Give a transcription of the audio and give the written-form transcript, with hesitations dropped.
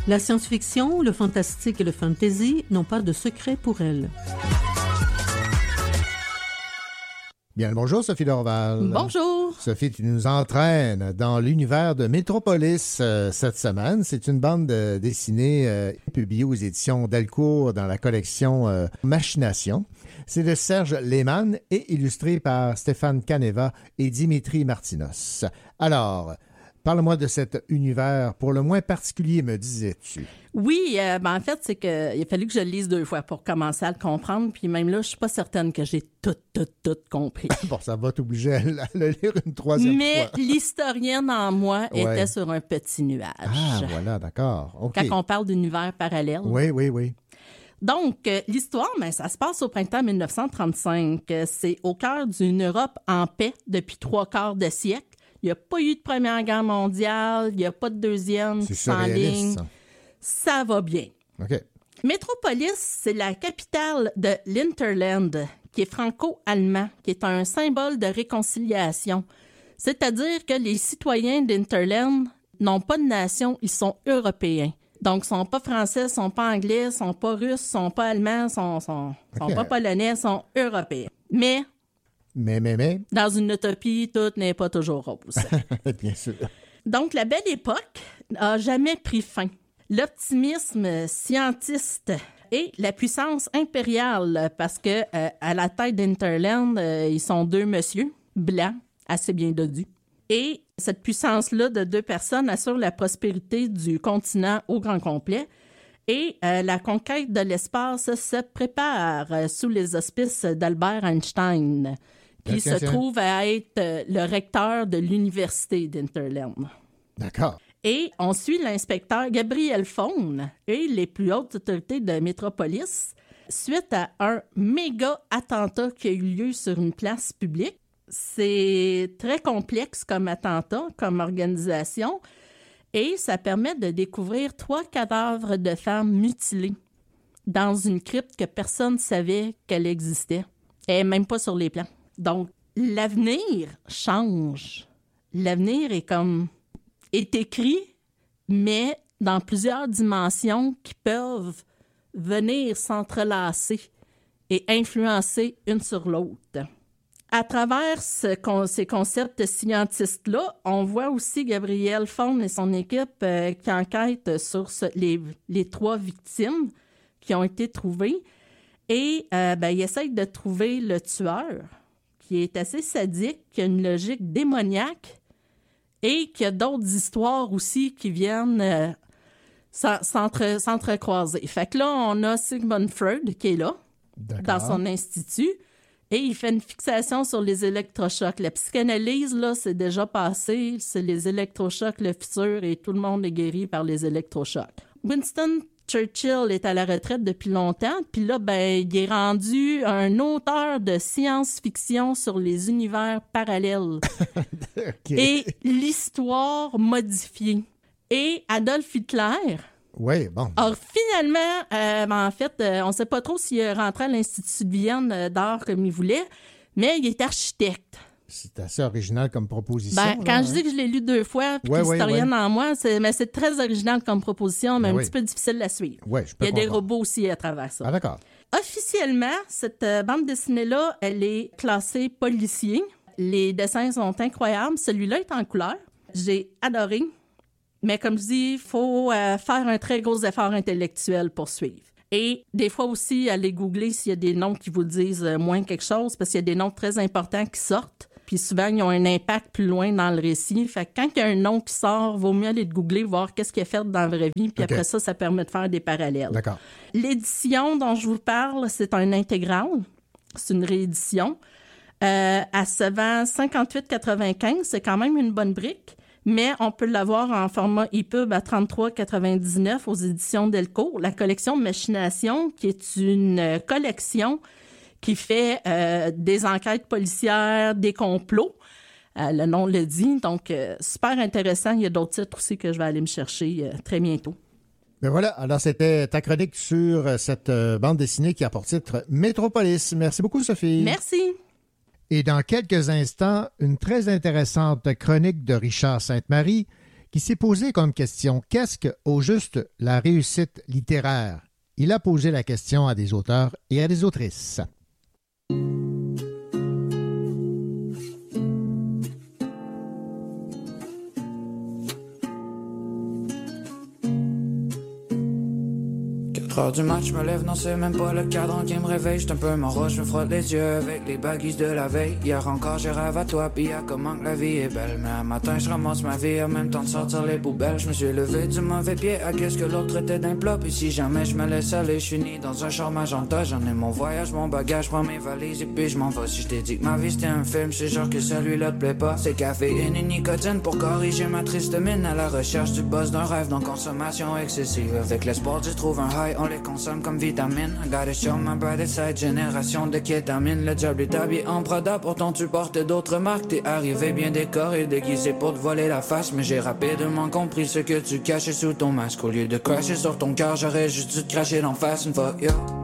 La science-fiction, le fantastique et le fantasy n'ont pas de secret pour elle. Bien le bonjour, Sophie Dorval. Bonjour. Sophie, tu nous entraînes dans l'univers de Métropolis cette semaine. C'est une bande dessinée publiée aux éditions Delcourt dans la collection Machination. C'est de Serge Lehmann et illustré par Stéphane Caneva et Dimitri Martinos. Alors, parle-moi de cet univers pour le moins particulier, me disais-tu. Oui, en fait, c'est qu'il a fallu que je le lise 2 fois pour commencer à le comprendre. Puis même là, je suis pas certaine que j'ai tout compris. Bon, ça va t'obliger à le lire une 3e fois. Mais l'historienne en moi était sur un petit nuage. Ah, voilà, d'accord. Okay. Quand on parle d'univers parallèle. Oui. Donc, l'histoire, ça se passe au printemps 1935. C'est au cœur d'une Europe en paix depuis 3/4 de siècle. Il n'y a pas eu de Première Guerre mondiale, il n'y a pas de deuxième qui s'enligne. Ça va bien. OK. Métropolis, c'est la capitale de l'Hinterland, qui est franco-allemand, qui est un symbole de réconciliation. C'est-à-dire que les citoyens d'Hinterland n'ont pas de nation, ils sont européens. Donc, ils ne sont pas français, ils ne sont pas anglais, ils ne sont pas russes, ils ne sont pas allemands, ils ne sont pas polonais, ils sont européens. Mais, dans une utopie, tout n'est pas toujours rose. Bien sûr. Donc, la belle époque n'a jamais pris fin. L'optimisme scientiste et la puissance impériale, parce que à la tête d'Hinterland, ils sont 2 messieurs blancs, assez bien dodus. Et cette puissance-là de 2 personnes assure la prospérité du continent au grand complet. Et la conquête de l'espace se prépare sous les auspices d'Albert Einstein, qui se trouve à être le recteur de l'université d'Hinterland. D'accord. Et on suit l'inspecteur Gabriel Faune et les plus hautes autorités de Métropolis suite à un méga attentat qui a eu lieu sur une place publique. C'est très complexe comme attentat, comme organisation, et ça permet de découvrir 3 cadavres de femmes mutilées dans une crypte que personne ne savait qu'elle existait, et même pas sur les plans. Donc, l'avenir change. L'avenir est écrit, mais dans plusieurs dimensions qui peuvent venir s'entrelacer et influencer une sur l'autre. À travers ces concepts scientistes-là, on voit aussi Gabriel Faune et son équipe qui enquêtent sur les 3 victimes qui ont été trouvées. Et ils essayent de trouver le tueur, qui est assez sadique, qui a une logique démoniaque, et qu'il y a d'autres histoires aussi qui viennent s'entrecroiser. Fait que là, on a Sigmund Freud qui est là, dans son institut, et il fait une fixation sur les électrochocs. La psychanalyse, là, c'est déjà passé. C'est les électrochocs, le futur, et tout le monde est guéri par les électrochocs. Winston Churchill est à la retraite depuis longtemps, puis là, il est rendu un auteur de science-fiction sur les univers parallèles. Okay. Et l'histoire modifiée. Et Adolf Hitler... Oui, bon. Alors, finalement, en fait, on ne sait pas trop s'il est rentré à l'Institut de Vienne d'art comme il voulait, mais il est architecte. C'est assez original comme proposition. Quand je dis que je l'ai lu 2 fois, puis l'historienne en moi, c'est très original comme proposition, mais un petit peu difficile à suivre. Oui, je peux comprendre. Il y a des robots aussi à travers ça. Ah, d'accord. Officiellement, cette bande dessinée-là, elle est classée policier. Les dessins sont incroyables. Celui-là est en couleur. J'ai adoré. Mais comme je dis, il faut faire un très gros effort intellectuel pour suivre. Et des fois aussi, aller googler s'il y a des noms qui vous disent moins quelque chose, parce qu'il y a des noms très importants qui sortent. Puis souvent, ils ont un impact plus loin dans le récit. Fait que quand il y a un nom qui sort, il vaut mieux aller googler, voir qu'est-ce qu'il a fait dans la vraie vie. Puis après ça permet de faire des parallèles. D'accord. L'édition dont je vous parle, c'est un intégral. C'est une réédition. Elle se vend 58,95. C'est quand même une bonne brique. Mais on peut l'avoir en format EPUB à 33,99 aux éditions Delcourt. La collection Machination, qui est une collection qui fait des enquêtes policières, des complots. Le nom le dit. Donc, super intéressant. Il y a d'autres titres aussi que je vais aller me chercher très bientôt. Ben voilà, alors c'était ta chronique sur cette bande dessinée qui a pour titre Métropolis. Merci beaucoup, Sophie. Merci. Et dans quelques instants, une très intéressante chronique de Richard Sainte-Marie qui s'est posé comme question « Qu'est-ce que, au juste, la réussite littéraire ?» Il a posé la question à des auteurs et à des autrices. Heure du match, je me lève, non c'est même pas le cadran qui me réveille. J'suis un peu mort, je me frotte les yeux avec les baguises de la veille. Hier encore j'ai rêve à toi, pis à comment que la vie est belle. Mais un matin je ramasse ma vie en même temps de sortir les poubelles. Je me suis levé du mauvais pied à qu'est-ce que l'autre était d'un plat. Pis si jamais je me laisse aller, je suis ni dans un char magenta. J'en ai mon voyage, mon bagage, prends mes valises et puis je m'en vais. Si je t'ai dit que ma vie c'était un film, c'est genre que celui-là te plaît pas. C'est caféine et nicotine pour corriger ma triste mine. À la recherche du buzz d'un rêve, donc consommation excessive. Avec l'espoir tu trouves un high, on les consomme comme vitamine. I gotta show my brother side, génération de kétamine. Le diable est habillé en Prada, pourtant tu portes d'autres marques. T'es arrivé bien décoré, déguisé pour te voler la face. Mais j'ai rapidement compris ce que tu cachais sous ton masque. Au lieu de crasher sur ton cœur, j'aurais juste dû te cracher d'en face une fois, yo.